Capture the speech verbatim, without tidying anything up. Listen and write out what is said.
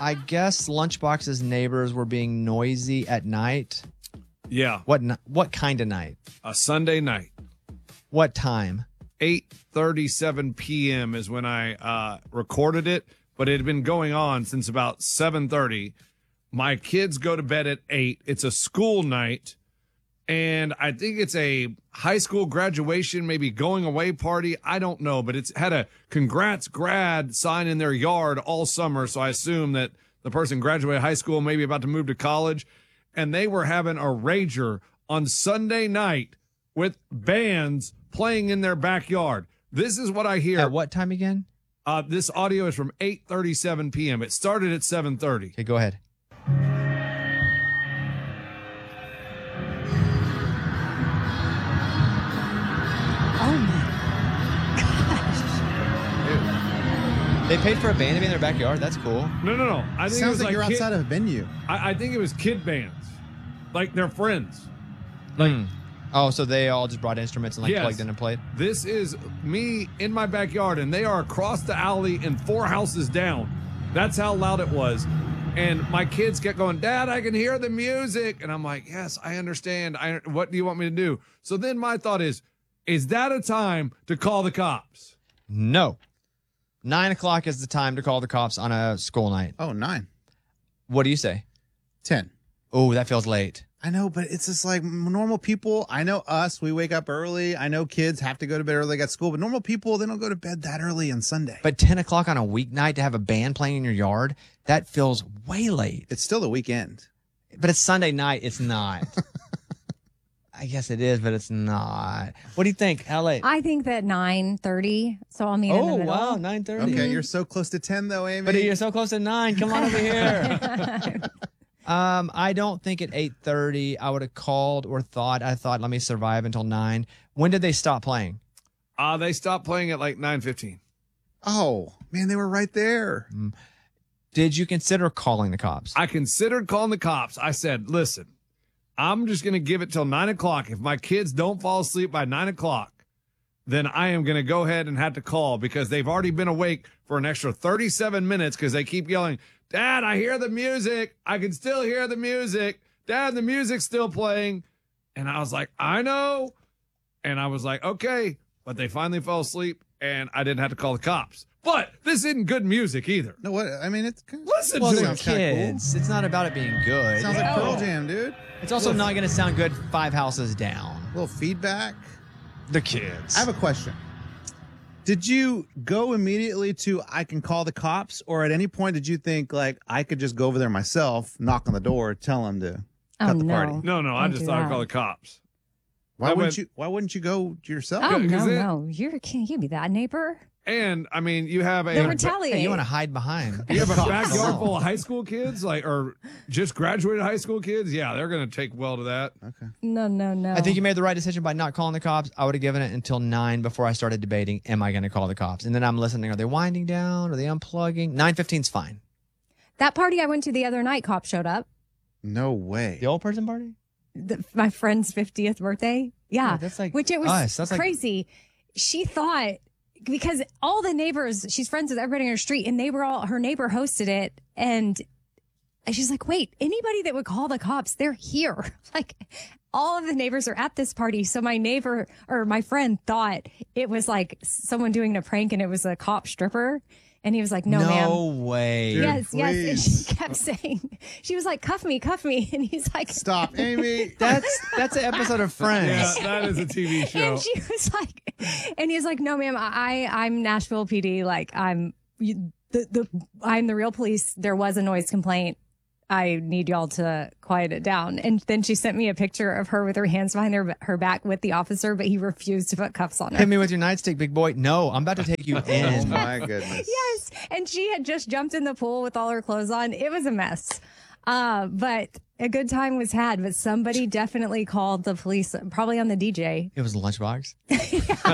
I guess Lunchbox's neighbors were being noisy at night. Yeah. What ni- What kind of night? A Sunday night. What time? eight thirty-seven p.m. is when I uh, recorded it, but it had been going on since about seven thirty. My kids go to bed at eight. It's a school night, and I think it's a high school graduation, maybe going away party. I don't know, but it's had a congrats grad sign in their yard all summer, so I assume that the person graduated high school, maybe about to move to college, and they were having a rager on Sunday night with bands playing in their backyard. This is what I hear. At what time again? Uh, this audio is from eight thirty-seven p.m. It started at seven thirty. Okay, go ahead. Oh my They paid for a band to be in their backyard. That's cool. No, no, no. I think it Sounds was like, like you're kid- outside of a venue. I, I think it was kid bands, like their friends. Like, oh, so they all just brought instruments and like Yes. plugged in and played. This is me in my backyard, and they are across the alley and four houses down. That's how loud it was. And my kids kept going, Dad, I can hear the music. And I'm like, yes, I understand. I, what do you want me to do? So then my thought is, is that a time to call the cops? No. Nine o'clock is the time to call the cops on a school night. Oh, nine. What do you say? Ten. Oh, that feels late. I know, but it's just like normal people. I know us, we wake up early. I know kids have to go to bed early at school, but normal people, they don't go to bed that early on Sunday. But ten o'clock on a weeknight to have a band playing in your yard, that feels way late. It's still the weekend. But it's Sunday night. It's not. I guess it is, but it's not. What do you think, L A? I think that nine thirty. So I'll meet in the Oh, middle. wow, nine thirty. Okay, you're so close to ten, though, Amy. But you're so close to nine. Come on over here. um, I don't think at eight thirty I would have called or thought. I thought, let me survive until nine. When did they stop playing? Uh, they stopped playing at like nine fifteen. Oh, man, they were right there. Did you consider calling the cops? I considered calling the cops. I said, listen, I'm just going to give it till nine o'clock. If my kids don't fall asleep by nine o'clock, then I am going to go ahead and have to call because they've already been awake for an extra thirty-seven minutes because they keep yelling, Dad, I hear the music. I can still hear the music. Dad, the music's still playing. And I was like, I know. And I was like, okay. But they finally fell asleep and I didn't have to call the cops. But this isn't good music either. No, what? I mean, it's kind of, Listen Well, to they're it. kids. It's not about it being good. sounds like No. Pearl Jam, dude. It's also not going to sound good five houses down. A little feedback. The kids. I have a question. Did you go immediately to I can call the cops, or at any point did you think like I could just go over there myself, knock on the door, tell them to Oh, cut the no. party? No, no, I Don't just do thought I'd that. call the cops. Why I wouldn't went- you? Why wouldn't you go yourself? Oh, Yeah, 'cause no, it- no. You're, can't you be that neighbor? And I mean, you have a They'll Hey, retaliate. you want to hide behind. you have a Cops backyard alone. full of high school kids, like or just graduated high school kids. Yeah, they're gonna take well to that. Okay. No, no, no. I think you made the right decision by not calling the cops. I would have given it until nine before I started debating, am I going to call the cops? And then I'm listening. Are they winding down? Are they unplugging? nine fifteen is fine. That party I went to the other night, cops showed up. No way. The old person party? The, my friend's fiftieth birthday. Yeah. Yeah, that's like Which it was us. That's like- crazy. She thought, because all the neighbors, she's friends with everybody on her street, and they were all, her neighbor hosted it. And she's like, wait, anybody that would call the cops, they're here. Like, all of the neighbors are at this party. So my neighbor or my friend thought it was like someone doing a prank and it was a cop stripper. And he was like, no, ma'am. No way. Dude, Yes, yes. And please. she kept saying, she was like, cuff me, cuff me. And he's like, Stop, Amy. That's that's an episode of Friends. Yeah, that is a T V show. and she was like, and he's like, no, ma'am, I, I'm Nashville P D. Like, I'm you, the, the, I'm the real police. There was a noise complaint. I need y'all to quiet it down. And then she sent me a picture of her with her hands behind her, her back with the officer, but he refused to put cuffs on her. Hit me with your nightstick, big boy. No, I'm about to take you Oh in. my goodness. Yes. And she had just jumped in the pool with all her clothes on. It was a mess. Uh, but a good time was had. But somebody definitely called the police, probably on the D J. It was a lunchbox.